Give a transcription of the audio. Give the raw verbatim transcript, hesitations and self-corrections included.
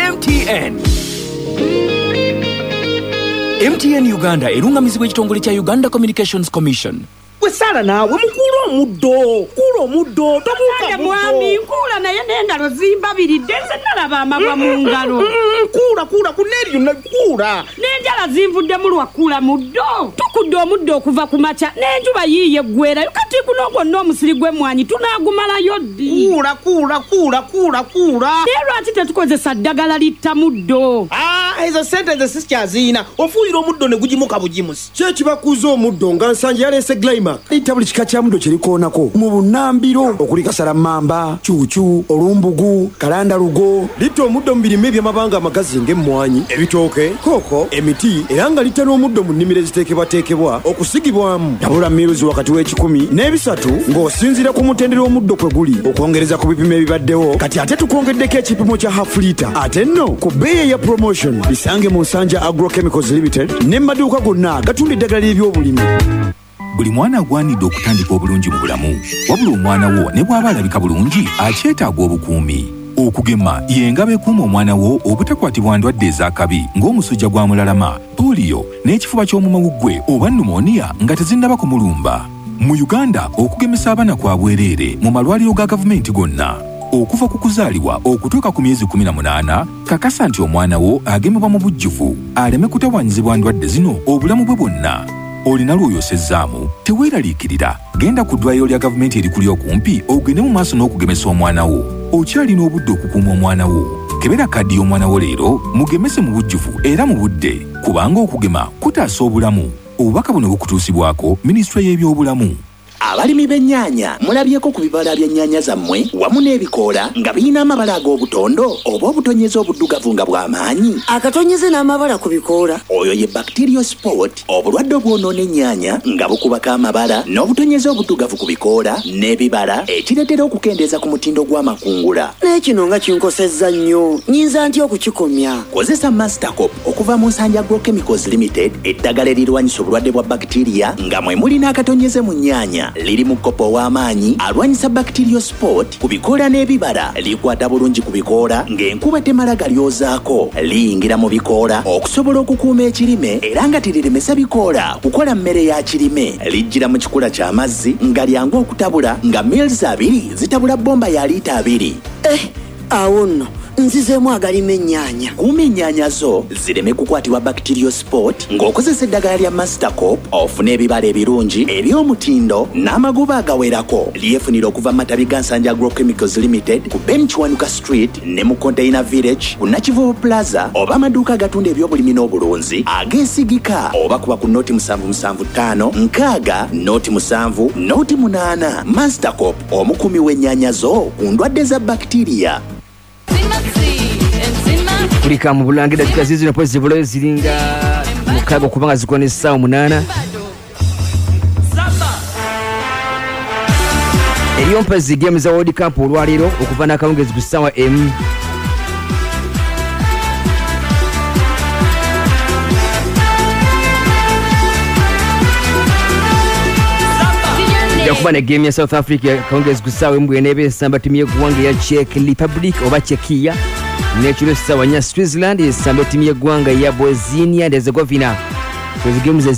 M T N. M T N Uganda erungamizibwa ekitongole kya Uganda Communications Commission. Wesala nawe mukulu omuddo kulo omuddo tobuka mwami nkula naye n'engalo zimbabiridde nze nalaba amagwa mu ngalo nkula kula kuneri nakula n'enjala zinvudde mu lwakula muddo tukudde omuddo okuva ku makya n'enjuba yiiye ggwerayo kati kuno gwonna omusiri gw'emmwanyi tunaagumalayo ddi kula kula kula kula kula naye lwaki tetukozesa ddagala litta muddo ah ezo sente ze sikyazina ofuuyira omuddo ne gugimuka bugimusi kye kibakuza omuddo nga nsanje yaleese Glymax litta buli kika kya muddo kirikoonako mu bunnambiro okuli kasalamamba cuucu olumbugu kalandalugo litta omuddo mu birime by'amabanga amagazi ng'emmwanyi ebitooke kooko emiti era nga litta n'omuddo mu nnimiro eziteekebwateekebwa okusigibwamu tabula miruzi wakati w'ekikumi n'ebisatu ng'osinziira ku mutendera omuddo kwe guli okwongereza ku bipimo ebibaddewo kati ate tukwongeddeko ekipimo kya half lita ate nno ku bbeeyi ya promotion bisange mu Nsanja Agrochemicals Limited n'emaduuka gonna gatunda eddagala ly'ebyobulimi. Buli mwana agwanidde okutandika obulungi mu bulamu wabula omwana wo ne bw'aba alabika bulungi akyetaaga obukuumi. Okugema y'engabo ekuuma omwana wo obutakwatibwa ndwadde ez'akabi ng'omusujja gwa mulalama, poliyo n'ekifuba ky'omumawuggwe oba pneumonia nga tezinnaba kumulumba. Mu Uganda okugemesa abaana kwa bwereere mu malwaliro ga gavumenti gonna. Okuva ku kuzaalibwa okutuuka ku myezi kumi na munaana kakasa nti omwana wo agemebwa mu bujjuvu aleme kutawaanyizibwa ndwadde zino obulamu bwe bwonna. Olina lw'oyosezzaamu teweeraliikirira genda ku ddwaliro lya gavumenti erikuli okumpi ogende mu maaso n'okugemesa omwana wo. Okyalina obudde okukuuma omwana wo. Kebera kaddi y'omwana wo leero mugemese mu bujjuvu era mu budde kubanga okugema kutaasa obulamu. Obubaka buno bukutuusibwako minisitule y'ebyobulamu. Abalimi b'ennyaanya mulabyeko ku bibala by'ennyaanya zammwe wamu n'ebikoola nga birina amabala ag'obutondo oba obutonyeza obuddugavu nga bw'amaanyi. Akatonyeze n'amabala ku bikoola oyo ye bacteriosport, obulwadde obwonoona ennyaanya nga bukubako amabala n'obutonyeza obuddugavu ku bikoola n'ebibala ekireetera okukendeeza ku mutindo gw'amakungula. N'ekino nga kinkosezza nnyo nnyinza ntya okukikomya? Kozesa Mastercop okuva mu Nsanja Agrochemicals Limited, eddagala erirwanyisa obulwadde bwa bacteria nga mwe mulina akatonyeze mu nnyaanya liri mu kopo w'amaanyi alwanyisa bacteriosport ku bikoola n'ebibala, likwata bulungi ku bikoola ng'enkuba temala galyozaako, liyingira mu bikoola okusobola okukuuma ekirime era nga teriremesa bikoola kukola mmere ya kirime, lijjira mu kikula ky'amazzi nga lyangu okutabula nga mils abiri zitabula bomba ya liita abiri. Eh, awo nno nzizeemu agalima ennyaanya. Kuuma ennyaanya zo zireme kukwatibwa bacteriosport ng'okozesa eddagala lya Mastercop ofune ebibala ebirungi eby'omutindo n'amagoba agawerako. Lyefunira okuva mu matabi ga Nsanja Agrochemicals Limited ku Benchwanuka Street ne mu Container Village ku Nakivubo Plaza oba amaduuka agatunda eby'obulimi n'obulunzi ageesigika oba kuba ku nooti musanvu musanvu ttaano nkaaga nooti musanvu nooti munaana. Mastercop omukumi w'ennyaanya zo ku ndwadde za bacteria. Kulika mu Bulange dakika zizino pozi zibulayo ziringa mukaaga okuba nga zikola n'essaawa munaana. Eriyo mpezi geemu za World Cup olwaleero okuva n'akawungezi ku ssaawa emu. Yakuba ne game ya South Africa akawungezi ku ssaawa emu bw'eneeba esamba ttiimu y'eggwanga ya Czech Republic oba Czekia. N'ekiro ssaawa nnya Switzerland esamba ttiimu y'eggwanga ya Bosnia and Herzegovina. Ezo geemu ze